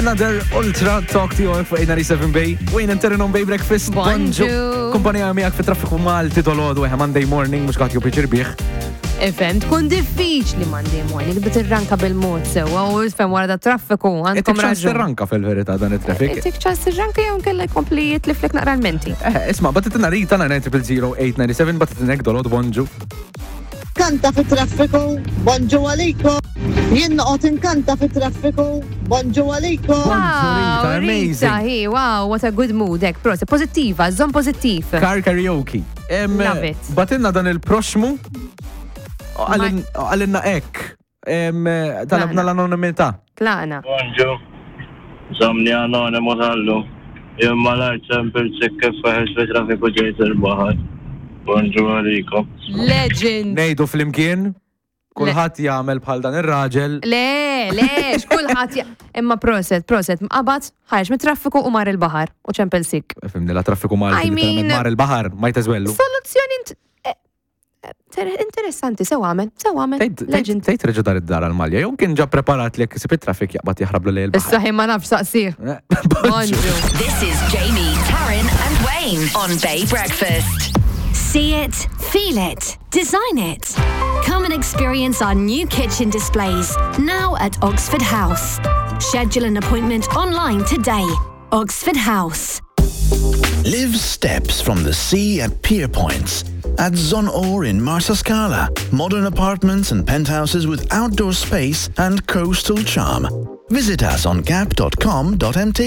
Another Ultra Talk to you for 897 Bay. Wayne Interin on Bay Breakfast. Bonjour. Kumpanija miegħek fi traffiku Malti tolodu Monday morning mhux qatt juppi ċirbieħ. Ifhem, tkun diffiċli Monday morning bit irranka bil-mod sewwa u ifhem wara da traffiku għandkom raġun. Irranka fil-verità dan it-traffic. Tik ċans irranka jew nkella jkompli jitliflek naqra l-menti. Isma' batitina rita 9000897 batitina dolodu bonġu. Kanta fit traffiku, bonġu għalikom. Jien noqgħod inkanta fit traffiku, bonġu għalikom. Wow, amazing. Wow, what a good mood, ek, prosa, pozittiva, zon pozittiv. Car karaoke. Love it. Batinna dan il-proxmu għalinna ek. Talabna l-anonimità. Tlaqna. Bonġu, somni anonimu tallu. Jemma l-art sempil ċekke faħes fi traffiku ġejt il-bahar. Bonġu għalikom. Legend. Nejdu fl-imkien, kulħadd jagħmel bħal dan ir-raġel. Le, xkulħat imma proset, mqabad, ħarġ mit-traffiku u mar il-bahar u ċempel sik. Fimni la traffiku Malti mar il-bahar, ma jtazwellu. Soluzzjoni interessanti, sew għamel. Legend. Tejt reġa dar id-dar għal-Malja, jew kien ġa preparat li jekk it-traffic jaqbad jaħrablu lejl. Issa ma nafx saqsih. Bonġu. This is Jamie, Taryn and Wayne on Bay Breakfast. See it, feel it, design it. Come and experience our new kitchen displays, now at Oxford House. Schedule an appointment online today. Oxford House. Live steps from the sea at Pier Points. At Zon-Or in Marsaskala. Modern apartments and penthouses with outdoor space and coastal charm. Visit us on gap.com.mt.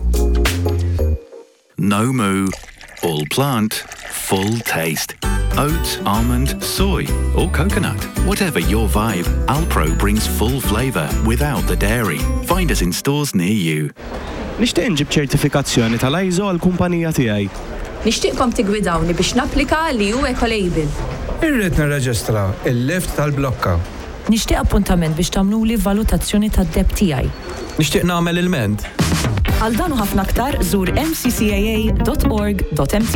No moo, all plant, full taste. Oat, almond, soy or coconut. Whatever your vibe, Alpro brings full flavour without the dairy. Find us in stores near you. Nixtieq nġib ċertifikazzjoni tal-ISO għall-kumpanija tiegħi. Nixtieqkom tigwidawni biex napplika li hu Ecolabel. Irrid nirreġistra il-lift tal-blokka. Nixtieq appuntament biex tagħmluli valutazzjoni tad-deb tiegħi. Nixtieq nagħmel il-ment. Għal dan u ħafna aktar żur mccaa.org.mt.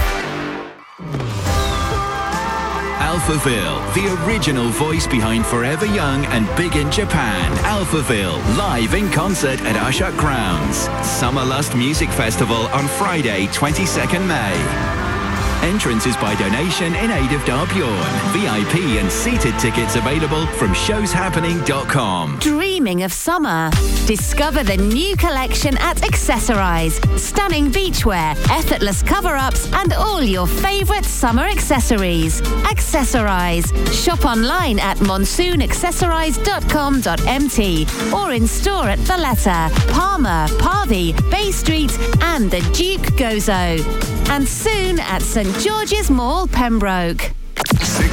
Alphaville, the original voice behind Forever Young and Big in Japan. Alphaville, live in concert at Ashok Grounds. Summer Lust Music Festival on Friday, 22nd May. Entrance is by donation in aid of Darbjorn. VIP and seated tickets available from showshappening.com. Dreaming of summer? Discover the new collection at Accessorize. Stunning beachwear, effortless cover-ups and all your favourite summer accessories. Accessorize. Shop online at monsoon-accessorize.com.mt or in store at Valletta, Palmer, Parby, Bay Street and the Duke Gozo. And soon at St George's Mall, Pembroke.